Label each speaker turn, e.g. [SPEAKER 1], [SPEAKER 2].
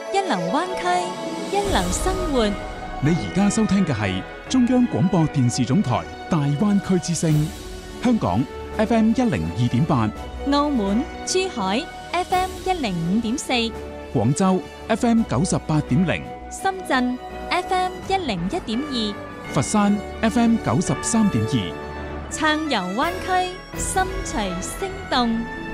[SPEAKER 1] 一流灣區，一流生活。
[SPEAKER 2] 你而家收聽嘅係中央廣播電視總台大灣區之聲，香港 FM 102.8，
[SPEAKER 1] 澳門、珠海 FM 105.4，
[SPEAKER 2] 廣州 FM 98.0，
[SPEAKER 1] 深圳 FM 101.2，
[SPEAKER 2] 佛山 FM 93.2，
[SPEAKER 1] 暢遊灣區，心隨聲動。